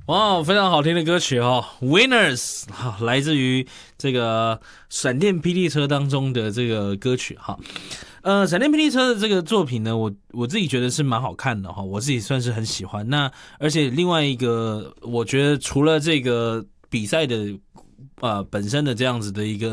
哇，非常好听的歌曲哦 ，Winners， 来自于这个闪电霹雳车当中的这个歌曲哈。闪电霹雳车的这个作品呢，我自己觉得是蛮好看的哈，我自己算是很喜欢。那而且另外一个，我觉得除了这个比赛的本身的这样子的一个